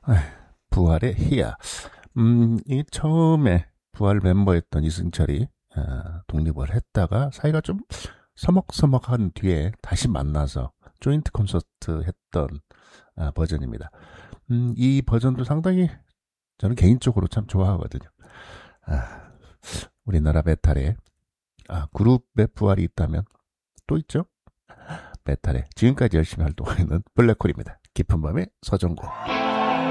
부활의 희야. 이 처음에 부활 멤버였던 이승철이 독립을 했다가 사이가 좀 서먹서먹한 뒤에 다시 만나서 조인트 콘서트 했던 버전입니다. 이 버전도 상당히 저는 개인적으로 참 좋아하거든요. 아, 우리나라 메탈에 그룹의 부활이 있다면 또 있죠. 메탈에 지금까지 열심히 활동하는 블랙홀입니다. 깊은 밤의 서정구.